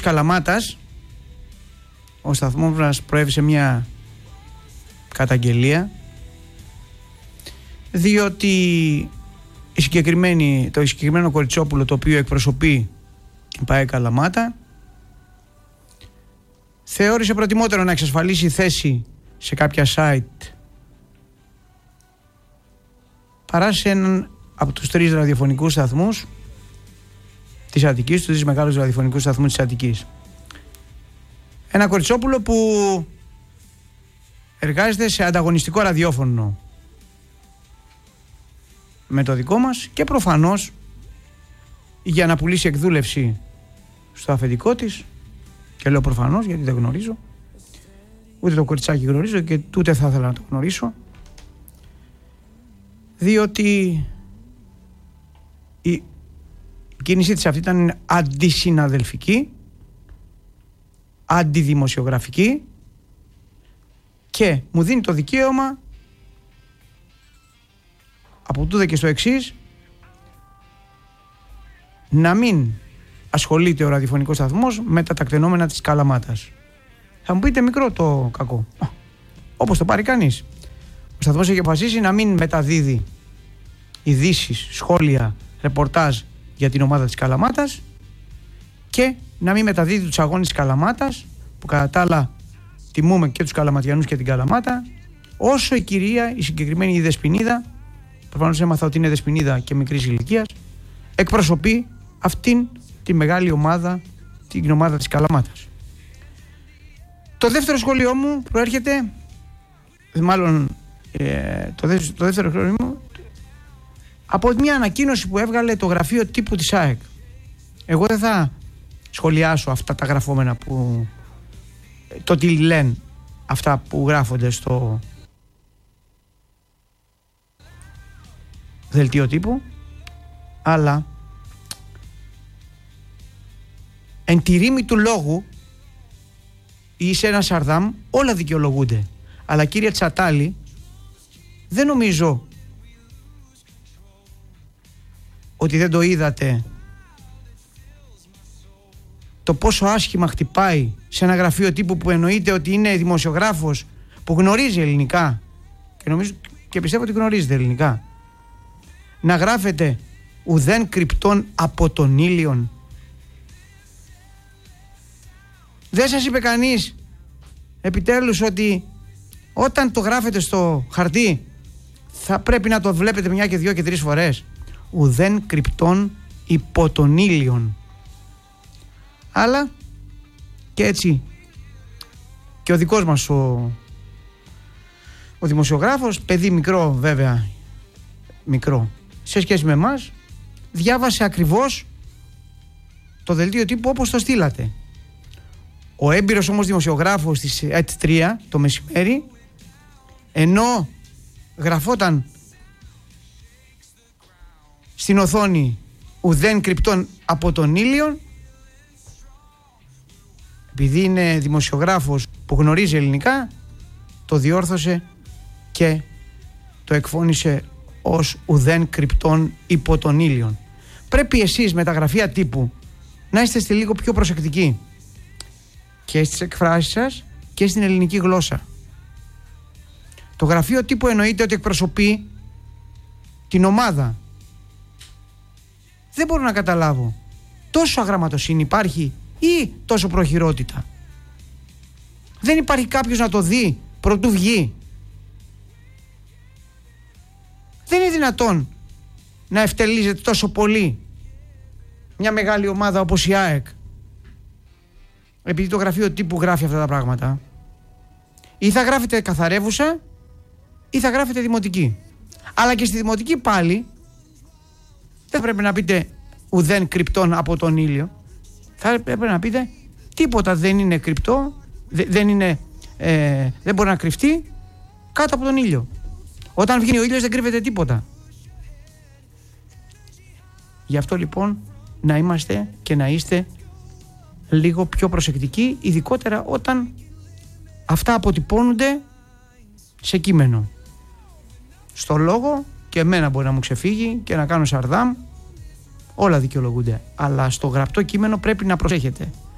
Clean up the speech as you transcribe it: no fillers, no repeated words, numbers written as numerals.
της Καλαμάτας, ο σταθμός μας προέβησε μια καταγγελία, διότι το συγκεκριμένο κοριτσόπουλο, το οποίο εκπροσωπεί την ΠΑΕ Καλαμάτα, θεώρησε προτιμότερο να εξασφαλίσει θέση σε κάποια site παρά σε έναν από τους 3 ραδιοφωνικούς σταθμούς της Αττικής, τους 3 μεγάλους ραδιοφωνικούς σταθμούς της Αττικής. Ένα κοριτσόπουλο που εργάζεται σε ανταγωνιστικό ραδιόφωνο με το δικό μας και προφανώς για να πουλήσει εκδούλευση στο αφεντικό της, και λέω προφανώς γιατί δεν γνωρίζω, ούτε το κοριτσάκι γνωρίζω και ούτε θα ήθελα να το γνωρίσω, διότι η κίνησή της αυτή ήταν αντισυναδελφική, αντιδημοσιογραφική και μου δίνει το δικαίωμα από τούδε και στο εξής να μην ασχολείται ο ραδιοφωνικός σταθμός με τα τακτενόμενα της Καλαμάτας. Θα μου πείτε μικρό το κακό, όπως το πάρει κανείς. Ο σταθμός έχει αποφασίσει να μην μεταδίδει ειδήσεις, σχόλια, ρεπορτάζ για την ομάδα της Καλαμάτας και να μην μεταδίδει τους αγώνες της Καλαμάτας, που κατά τα άλλα τιμούμε και τους Καλαματιανούς και την Καλαμάτα, όσο η κυρία, η συγκεκριμένη η Δεσποινίδα, προφανώς έμαθα ότι είναι Δεσποινίδα και μικρής ηλικίας, εκπροσωπεί αυτήν τη μεγάλη ομάδα, την ομάδα της Καλαμάτας. Το δεύτερο σχόλιο μου προέρχεται, μάλλον το δεύτερο σχόλιο μου, από μια ανακοίνωση που έβγαλε το γραφείο τύπου της ΑΕΚ. Εγώ δεν θα σχολιάσω αυτά τα γραφόμενα που το τι λένε αυτά που γράφονται στο δελτίο τύπου, αλλά εν τη ρήμη του λόγου ή σε ένα Σαρδάμ όλα δικαιολογούνται. Αλλά κύριε Τσατάλη, δεν νομίζω ότι δεν το είδατε το πόσο άσχημα χτυπάει σε ένα γραφείο τύπου που εννοείται ότι είναι δημοσιογράφος που γνωρίζει ελληνικά και νομίζω και πιστεύω ότι γνωρίζετε ελληνικά, να γράφεται ουδέν κρυπτών από τον ήλιον. Δεν σας είπε κανείς επιτέλους ότι όταν το γράφετε στο χαρτί θα πρέπει να το βλέπετε μια και 2 και 3 φορές? Ουδέν κρυπτών υπό τον ήλιον. Αλλά και έτσι και ο δικός μας ο δημοσιογράφος, παιδί μικρό βέβαια, μικρό σε σχέση με εμάς, διάβασε ακριβώς το δελτίο τύπου όπως το στείλατε. Ο έμπειρος όμως δημοσιογράφος της ΕΤ3 το μεσημέρι, ενώ γραφόταν στην οθόνη ουδέν κρυπτών από τον ήλιον, επειδή είναι δημοσιογράφος που γνωρίζει ελληνικά, το διόρθωσε και το εκφώνησε ως ουδέν κρυπτών υπό τον ήλιον. Πρέπει εσείς με τα γραφεία τύπου να είστε λίγο πιο προσεκτικοί και στις εκφράσεις σας και στην ελληνική γλώσσα. Το γραφείο τύπου εννοείται ότι εκπροσωπεί την ομάδα. Δεν μπορώ να καταλάβω, τόσο αγραμματοσύνη υπάρχει ή τόσο προχειρότητα? Δεν υπάρχει κάποιος να το δει προτού βγει? Δεν είναι δυνατόν να ευτελίζεται τόσο πολύ μια μεγάλη ομάδα όπως η ΑΕΚ επειδή το γραφείο τύπου γράφει αυτά τα πράγματα. Ή θα γράφετε καθαρεύουσα ή θα γράφετε δημοτική. Αλλά και στη δημοτική πάλι δεν πρέπει να πείτε ουδέν κρυπτών από τον ήλιο. Θα πρέπει να πείτε τίποτα δεν είναι κρυπτό, δεν μπορεί να κρυφτεί κάτω από τον ήλιο. Όταν βγαίνει ο ήλιος δεν κρύβεται τίποτα. Γι' αυτό λοιπόν να είμαστε και να είστε λίγο πιο προσεκτικοί, ειδικότερα όταν αυτά αποτυπώνονται σε κείμενο. Στο λόγο και εμένα μπορεί να μου ξεφύγει και να κάνω Σαρδάμ, όλα δικαιολογούνται. Αλλά στο γραπτό κείμενο πρέπει να προσέχετε.